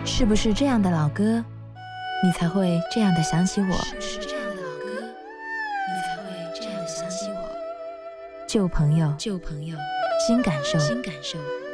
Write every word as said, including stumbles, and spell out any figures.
是不是这样的老歌，你才会这样的想起我？ 是不是这样的老歌，你才会这样的想起我？ 旧朋友， 旧朋友， 新感受， 新感受。